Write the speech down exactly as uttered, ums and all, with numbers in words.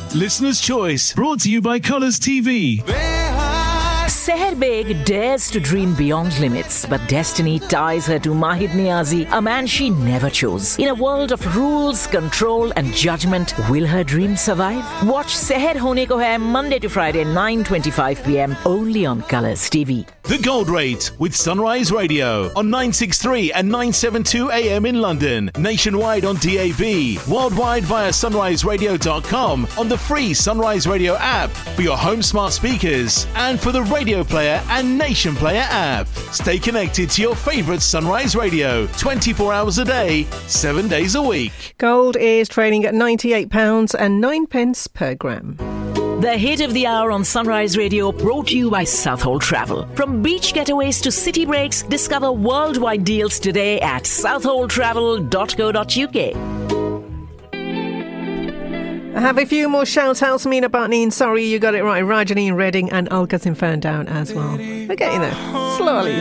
Listener's Choice, brought to you by Colours T V. Seher Beg dares to dream beyond limits, but destiny ties her to Mahid Niazi, a man she never chose. In a world of rules, control and judgment, will her dream survive? Watch Seher Hone Ko Hai Monday to Friday, nine twenty-five p.m. only on Colours T V. The Gold Rate with Sunrise Radio on nine sixty-three and nine seventy-two a m in London, nationwide on D A B, worldwide via sunrise radio dot com, on the free Sunrise Radio app for your home smart speakers and for the Radio Player and Nation Player app. Stay connected to your favourite Sunrise Radio twenty-four hours a day, seven days a week. Gold is trading at ninety-eight pounds and nine pence per gram. The hit of the hour on Sunrise Radio, brought to you by Southhold Travel. From beach getaways to city breaks, discover worldwide deals today at southhold travel dot co dot uk. I have a few more shout-outs. Meena Bhatni in Surrey, you got it right. Rajani in Reading and Alka in Ferndown as well. We're getting there, slowly.